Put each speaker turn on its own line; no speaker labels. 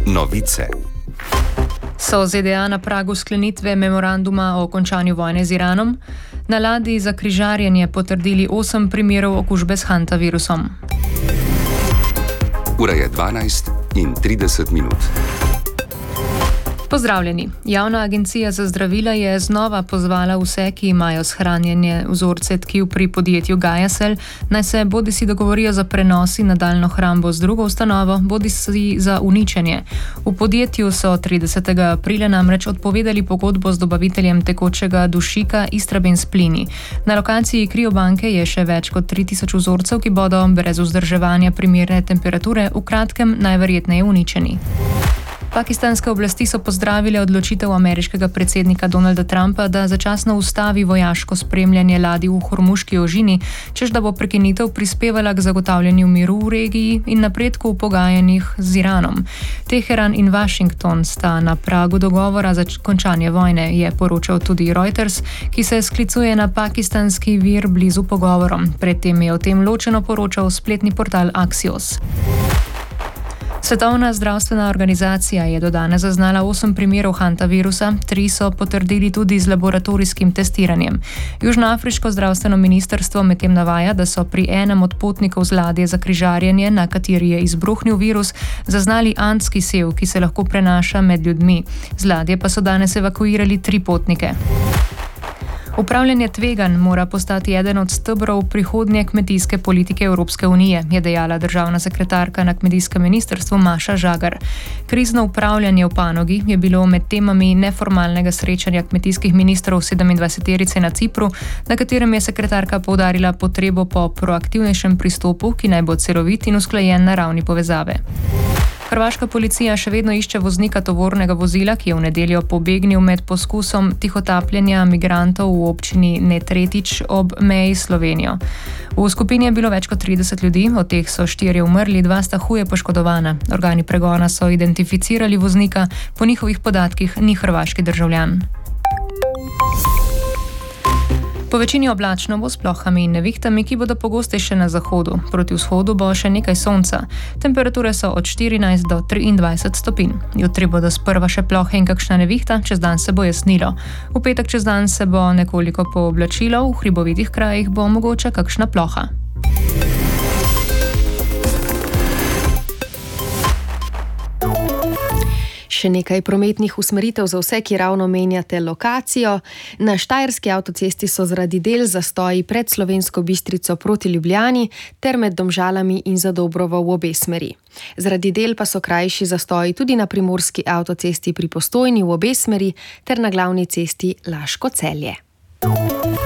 Novice.
So ZDA na pragu sklenitve memoranduma o končanju vojne z Iranom? Na ladji za križarjenje potrdili 8 primerov okužbe s hantavirusom.
Ura je 12:30.
Pozdravljeni. Javna agencija za zdravila je znova pozvala vse, ki imajo shranjene vzorce tkiv pri podjetju Gaiacell, naj se bodisi dogovorijo za prenos in nadaljnjo hrambo z drugo ustanovo, bodisi za uničenje. V podjetju so 30. aprila namreč odpovedali pogodbo z dobaviteljem tekočega dušika Istrabenz Plini. Na lokaciji kriobanke je še več kot 3000 vzorcev, ki bodo brez vzdrževanja primerne temperature v kratkem najverjetneje uničeni. Pakistanske oblasti so pozdravile odločitev ameriškega predsednika Donalda Trumpa, da začasno ustavi vojaško spremljanje ladij v Hormuški ožini, čež da bo prekinitev prispevala k zagotavljanju miru v regiji in napredku v pogajanjih z Iranom. Teheran in Washington sta na pragu dogovora za končanje vojne, je poročal tudi Reuters, ki se sklicuje na pakistanski vir blizu pogovorom. Predtem je o tem ločeno poročal spletni portal Axios. Svetovna zdravstvena organizacija je do danes zaznala 8 primerov hantavirusa, 3 so potrdili tudi z laboratorijskim testiranjem. Južnoafriško zdravstveno ministrstvo medtem navaja, da so pri enem od potnikov z ladje za križarjenje, na kateri je izbruhnil virus, zaznali antski sev, ki se lahko prenaša med ljudmi. Z ladje pa so danes evakuirali 3 potnike. Upravljanje tveganj mora postati eden od stebrov prihodnje kmetijske politike Evropske unije, je dejala državna sekretarka na kmetijskem ministrstvu Maša Žagar. Krizno upravljanje v panogi je bilo med temami neformalnega srečanja kmetijskih ministrov 27-terice na Cipru, na katerem je sekretarka poudarila potrebo po proaktivnejšem pristopu, ki naj bo celovit in usklajen na ravni povezave. Hrvaška policija še vedno išče voznika tovornega vozila, ki je v nedeljo pobegnil med poskusom tihotapljenja migrantov v občini Netretič ob meji s Slovenijo. V skupini je bilo več kot 30 ljudi, od teh so 4 umrli, 2 sta huje poškodovana. Organi pregona so identificirali voznika, po njihovih podatkih ni hrvaški državljan. Po večini oblačno bo s plohami in nevihtami, ki bodo pogostejše na zahodu. Proti vzhodu bo še nekaj sonca. Temperature so od 14 do 23 stopinj. Jutri bodo sprva še plohe in kakšna nevihta, čez dan se bo jasnilo. V petek čez dan se bo nekoliko pooblačilo, v hribovitih krajih bo mogoče kakšna ploha.
Še nekaj prometnih usmeritev za vse, ki ravno menjate lokacijo. Na Štajerski avtocesti so zaradi del zastoji pred Slovensko Bistrico proti Ljubljani ter med Domžalami in Zadobrovo v obe smeri. Zaradi del pa so krajši zastoji tudi na Primorski avtocesti pri Postojni v obe smeri ter na glavni cesti Laško-Celje.